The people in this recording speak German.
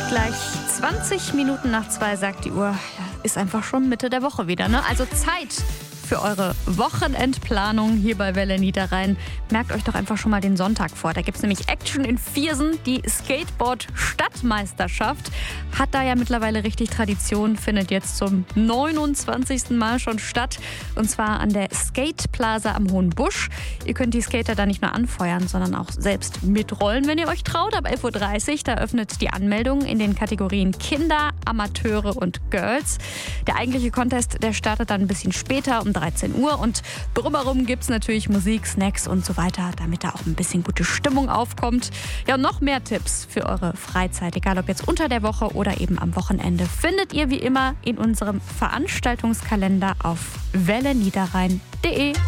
Gleich 20 Minuten nach 2 sagt die Uhr. Ja, ist einfach schon Mitte der Woche wieder, ne? Also Zeit für eure Wochenendplanung hier bei Welle Niederrhein. Merkt euch doch einfach schon mal den Sonntag vor. Da gibt es nämlich Action in Viersen. Die Skateboard-Stadtmeisterschaft hat da ja mittlerweile richtig Tradition, findet jetzt zum 29. Mal schon statt. Und zwar an der Skate Plaza am Hohen Busch. Ihr könnt die Skater da nicht nur anfeuern, sondern auch selbst mitrollen, wenn ihr euch traut. Ab 11.30 Uhr, da öffnet die Anmeldung in den Kategorien Kinder, Amateure und Girls. Der eigentliche Contest, der startet dann ein bisschen später um 13 Uhr und drumherum gibt es natürlich Musik, Snacks und so weiter, damit da auch ein bisschen gute Stimmung aufkommt. Ja, und noch mehr Tipps für eure Freizeit, egal ob jetzt unter der Woche oder eben am Wochenende, findet ihr wie immer in unserem Veranstaltungskalender auf welleniederrhein.de.